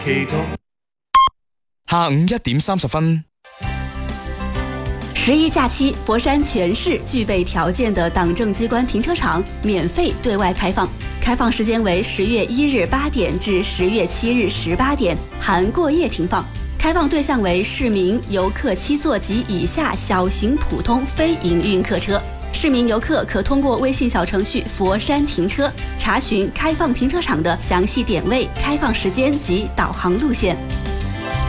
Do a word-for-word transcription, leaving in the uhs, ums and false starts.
下午一點三十分。 十一假期，佛山全市具备条件的党政机关停车场免费对外开放，开放时间为十月一日八点至十月七日十八点，含过夜停放。开放对象为市民、游客七座及以下小型普通非营运客车。市民游客可通过微信小程序“佛山停车”查询开放停车场的详细点位、开放时间及导航路线。